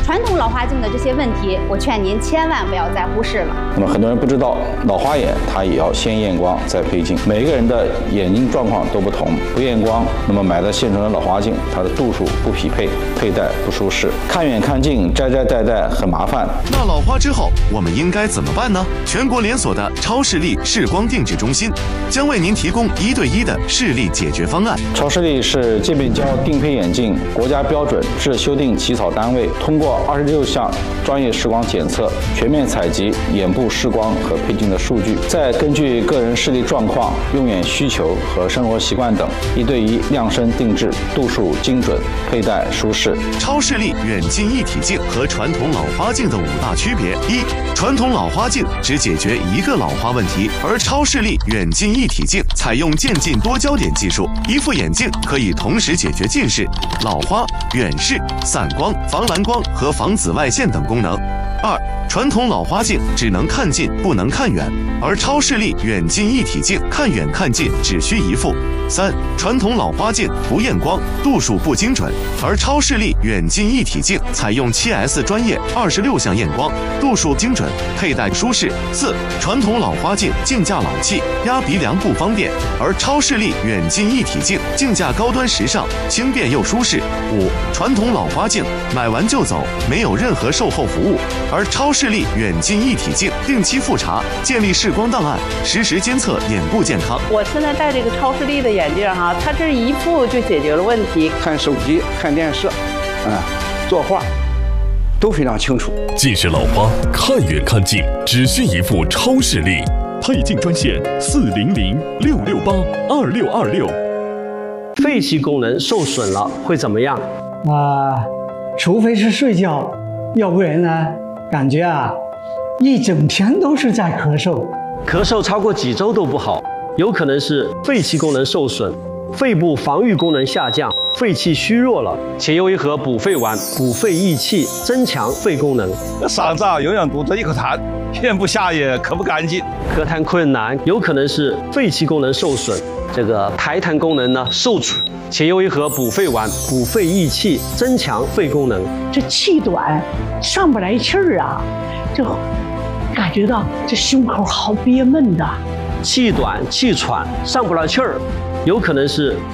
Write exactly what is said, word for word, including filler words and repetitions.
传统老花镜的这些问题，我劝您千万不要再忽视了。 那么很多人不知道，老花眼它也要先验光再配镜，每个人的眼睛状况都不同，不验光，那么买的现成的老花镜，它的度数不匹配，佩戴不舒适，看远看近，摘摘戴戴很麻烦。 那老花之后，我们应该怎么办呢？全国连锁的超视力视光定制中心将为您提供一对一的视力解决方案。 超视力是界面胶定配眼镜国家标准制修订起草单位，通过二十六项专业视光检测，全面采集眼部视光和配镜的数据，再根据个人视力状况、用眼需求和生活习惯等，一对一量身定制，度数精准，佩戴舒适。 超视力远近一体镜和传统老花镜的五大区别：一、传统老花镜只解决一个老花问题，而超视力远近一体镜采用渐近多焦点技术，一副眼镜可以同时解决近视、老花、远视、散光、防蓝光和防紫外线等功能。二、传统老花镜只能看近不能看远，而超视力远近一体镜看远看近只需一副。三、传统老花镜不验光，度数不精准，而超视力远近一体镜采用 七 S 专业二十六项验光，度数精准，佩戴舒适。四、传统老花镜镜架老气，压鼻梁不方便，而超视力远近一体镜镜架高端时尚，轻便又舒适。五、传统老花镜买完就走，没有任何售后服务，而超视力远近一体镜定期复查，建立视光档案，实时监测眼部健康。 我现在戴这个超视力的眼镜哈，它这一副就解决了问题。 看手机、看电视，啊，作画都非常清楚。 近视老花看远看近只需一副超视力，配镜专线四零零六六八二六二六。 肺气功能受损了会怎么样？ 啊，除非是睡觉，要不然呢，感觉啊，一整天都是在咳嗽， 咳嗽超过几周都不好，有可能是肺气功能受损，肺部防御功能下降，肺气虚弱了，且用一盒补肺丸，补肺益气，增强肺功能。 嗓子啊，永远堵着一口痰，咽不下也咳不干净， 咳痰困难，有可能是肺气功能受损，这个排痰功能呢受阻，且用一盒补肺丸，补肺益气，增强肺功能。 这气短，上不来气儿啊，就感觉到这胸口好憋闷的。 气短、气喘、上不来气儿，有可能是